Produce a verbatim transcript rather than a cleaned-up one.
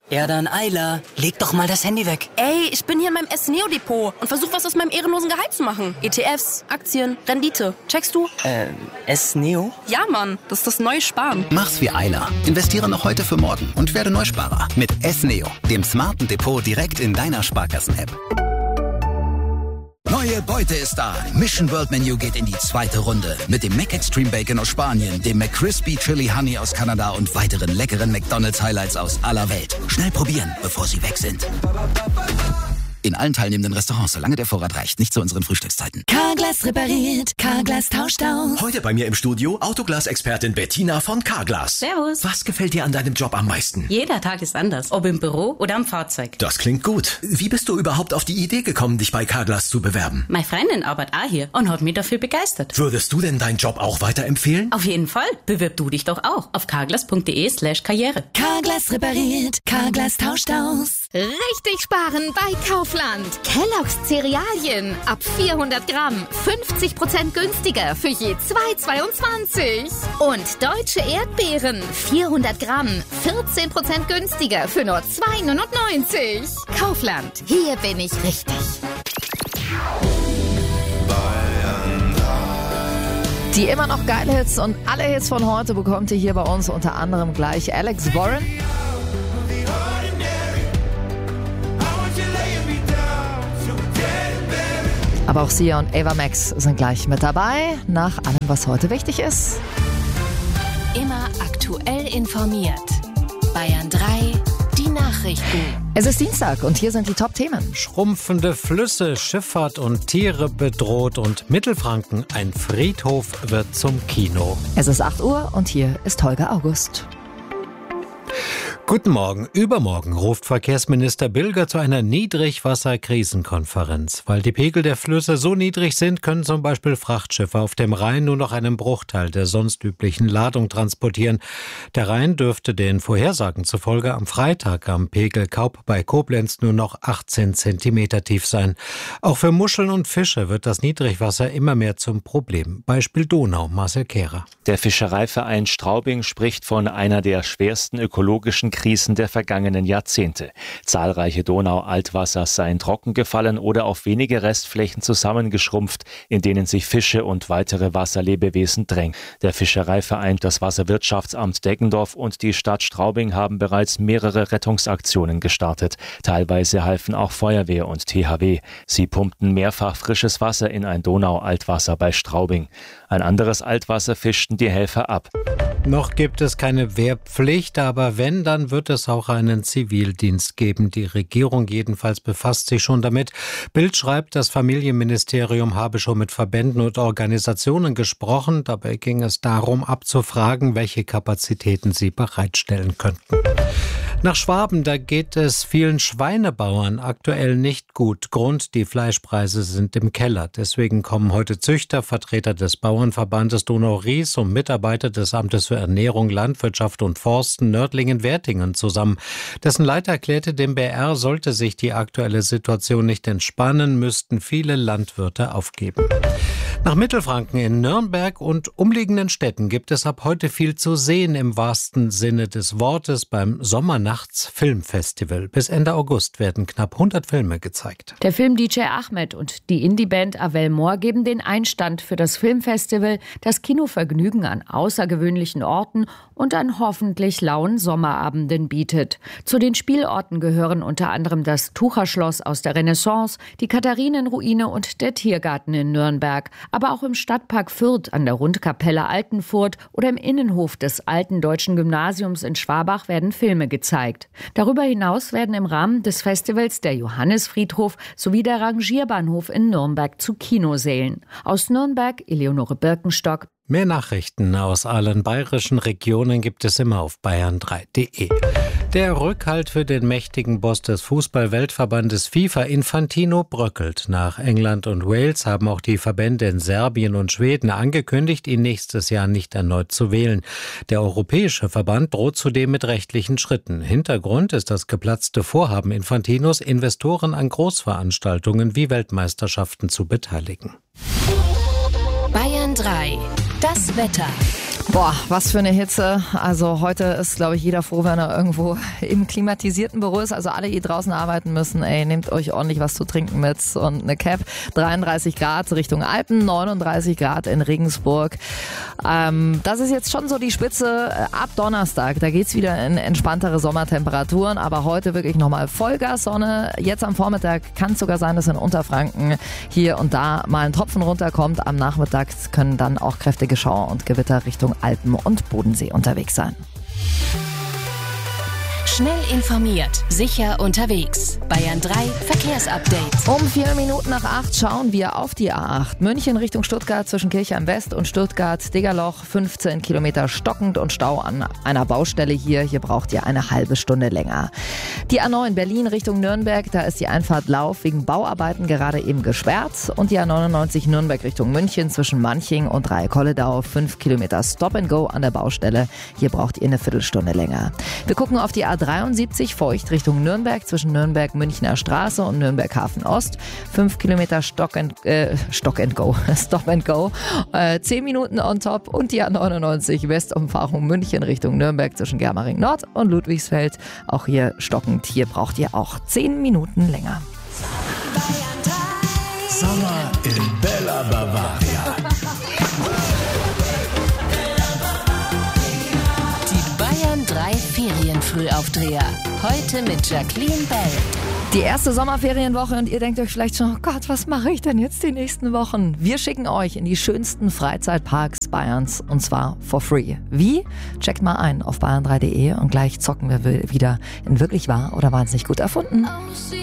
Ja, dann Eila, leg doch mal das Handy weg. Ey, ich bin hier in meinem S-Neo-Depot und versuche was aus meinem ehrenlosen Gehalt zu machen. E T Fs, Aktien, Rendite. Checkst du? Äh, S-Neo? Ja, Mann, das ist das neue Sparen. Mach's wie Eila. Investiere noch heute für morgen und werde Neusparer mit S-Neo, dem smarten Depot direkt in deiner Sparkassen-App. Neue Beute ist da. Mission World Menu geht in die zweite Runde. Mit dem Mac Extreme Bacon aus Spanien, dem McCrispy Chili Honey aus Kanada und weiteren leckeren McDonald's Highlights aus aller Welt. Schnell probieren, bevor sie weg sind. In allen teilnehmenden Restaurants, solange der Vorrat reicht. Nicht zu unseren Frühstückszeiten. Carglass repariert, Carglass tauscht aus. Heute bei mir im Studio Autoglas-Expertin Bettina von Carglass. Servus. Was gefällt dir an deinem Job am meisten? Jeder Tag ist anders, ob im Büro oder am Fahrzeug. Das klingt gut. Wie bist du überhaupt auf die Idee gekommen, dich bei Carglass zu bewerben? Meine Freundin arbeitet auch hier und hat mich dafür begeistert. Würdest du denn deinen Job auch weiterempfehlen? Auf jeden Fall. Bewirb du dich doch auch auf carglass.de slash karriere. Carglass repariert, Carglass tauscht aus. Richtig sparen bei Kaufland. Kellogg's Cerealien ab vierhundert Gramm, fünfzig Prozent günstiger für je zwei Euro zweiundzwanzig. Und deutsche Erdbeeren, vierhundert Gramm, vierzehn Prozent günstiger für nur zwei Euro neunundneunzig. Kaufland, hier bin ich richtig. Die immer noch geile Hits und alle Hits von heute bekommt ihr hier bei uns, unter anderem gleich Alex Warren. Aber auch Sia und Ava Max sind gleich mit dabei, nach allem, was heute wichtig ist. Immer aktuell informiert. Bayern drei, die Nachrichten. Es ist Dienstag und hier sind die Top-Themen. Schrumpfende Flüsse, Schifffahrt und Tiere bedroht und Mittelfranken, ein Friedhof wird zum Kino. Es ist acht Uhr und hier ist Holger August. Guten Morgen. Übermorgen ruft Verkehrsminister Bilger zu einer Niedrigwasserkrisenkonferenz. Weil die Pegel der Flüsse so niedrig sind, können zum Beispiel Frachtschiffe auf dem Rhein nur noch einen Bruchteil der sonst üblichen Ladung transportieren. Der Rhein dürfte den Vorhersagen zufolge am Freitag am Pegel Kaub bei Koblenz nur noch achtzehn Zentimeter tief sein. Auch für Muscheln und Fische wird das Niedrigwasser immer mehr zum Problem. Beispiel Donau, Marcel Kehrer. Der Fischereiverein Straubing spricht von einer der schwersten ökologischen Krisen der vergangenen Jahrzehnte. Zahlreiche Donau-Altwasser seien trocken gefallen oder auf wenige Restflächen zusammengeschrumpft, in denen sich Fische und weitere Wasserlebewesen drängen. Der Fischereiverein, das Wasserwirtschaftsamt Deggendorf und die Stadt Straubing haben bereits mehrere Rettungsaktionen gestartet. Teilweise halfen auch Feuerwehr und T H W. Sie pumpten mehrfach frisches Wasser in ein Donau-Altwasser bei Straubing. Ein anderes Altwasser fischten die Helfer ab. Noch gibt es keine Wehrpflicht, aber wenn, dann wird es auch einen Zivildienst geben. Die Regierung jedenfalls befasst sich schon damit. Bild schreibt, das Familienministerium habe schon mit Verbänden und Organisationen gesprochen. Dabei ging es darum, abzufragen, welche Kapazitäten sie bereitstellen könnten. Nach Schwaben, da geht es vielen Schweinebauern aktuell nicht gut. Grund, die Fleischpreise sind im Keller. Deswegen kommen heute Züchter, Vertreter des Bauernverbandes Donau-Ries und Mitarbeiter des Amtes für Ernährung, Landwirtschaft und Forsten Nördlingen-Wertingen zusammen. Dessen Leiter erklärte dem B R, sollte sich die aktuelle Situation nicht entspannen, müssten viele Landwirte aufgeben. Nach Mittelfranken in Nürnberg und umliegenden Städten gibt es ab heute viel zu sehen im wahrsten Sinne des Wortes beim Sommernachts-Filmfestival. Bis Ende August werden knapp hundert Filme gezeigt. Der Film-D J Ahmed und die Indie-Band Avel Moore geben den Einstand für das Filmfestival, das Kinovergnügen an außergewöhnlichen Orten und an hoffentlich lauen Sommerabenden bietet. Zu den Spielorten gehören unter anderem das Tucherschloss aus der Renaissance, die Katharinenruine und der Tiergarten in Nürnberg. Aber auch im Stadtpark Fürth an der Rundkapelle Altenfurth oder im Innenhof des Alten Deutschen Gymnasiums in Schwabach werden Filme gezeigt. Darüber hinaus werden im Rahmen des Festivals der Johannisfriedhof sowie der Rangierbahnhof in Nürnberg zu Kinosälen. Aus Nürnberg, Eleonore Birkenstock. Mehr Nachrichten aus allen bayerischen Regionen gibt es immer auf bayern drei punkt de. Der Rückhalt für den mächtigen Boss des Fußball-Weltverbandes FIFA, Infantino, bröckelt. Nach England und Wales haben auch die Verbände in Serbien und Schweden angekündigt, ihn nächstes Jahr nicht erneut zu wählen. Der Europäische Verband droht zudem mit rechtlichen Schritten. Hintergrund ist das geplatzte Vorhaben Infantinos, Investoren an Großveranstaltungen wie Weltmeisterschaften zu beteiligen. Bayern drei. Das Wetter. Boah, was für eine Hitze. Also heute ist, glaube ich, jeder froh, wenn er irgendwo im klimatisierten Büro ist. Also alle, die draußen arbeiten müssen, ey, nehmt euch ordentlich was zu trinken mit und eine Cap. dreiunddreißig Grad Richtung Alpen, neununddreißig Grad in Regensburg. Ähm, das ist jetzt schon so die Spitze. Ab Donnerstag, da geht's wieder in entspanntere Sommertemperaturen. Aber heute wirklich nochmal Vollgas-Sonne. Jetzt am Vormittag kann es sogar sein, dass in Unterfranken hier und da mal ein Tropfen runterkommt. Am Nachmittag können dann auch kräftige Schauer und Gewitter Richtung Alpen und Bodensee unterwegs sein. Schnell informiert, sicher unterwegs. Bayern drei Verkehrsupdate. Um vier Minuten nach acht schauen wir auf die A acht. München Richtung Stuttgart zwischen Kirchheim West und Stuttgart-Diggerloch. fünfzehn Kilometer stockend und Stau an einer Baustelle hier. Hier braucht ihr eine halbe Stunde länger. Die A neun Berlin Richtung Nürnberg. Da ist die Einfahrt Lauf wegen Bauarbeiten gerade eben gesperrt. Und die A neunundneunzig Nürnberg Richtung München zwischen Manching und Dreiekolledau. fünf Kilometer Stop and Go an der Baustelle. Hier braucht ihr eine Viertelstunde länger. Wir gucken auf die A dreiundsiebzig Feucht Richtung Nürnberg zwischen Nürnberg-Münchner Straße und Nürnberg-Hafen Ost. Fünf Kilometer Stock and, äh, Stock and Go, Stop and Go. Äh, zehn Minuten on top und die A neunundneunzig Westumfahrung München Richtung Nürnberg zwischen Germering Nord und Ludwigsfeld. Auch hier stockend. Hier braucht ihr auch zehn Minuten länger. Sommer in Bella Bavaria. Bayern drei Ferienfrühaufdreher. Heute mit Jacqueline Bell. Die erste Sommerferienwoche und ihr denkt euch vielleicht schon, oh Gott, was mache ich denn jetzt die nächsten Wochen? Wir schicken euch in die schönsten Freizeitparks Bayerns und zwar for free. Wie? Checkt mal ein auf bayern drei punkt de und gleich zocken wir wieder in wirklich wahr oder wahnsinnig gut erfunden.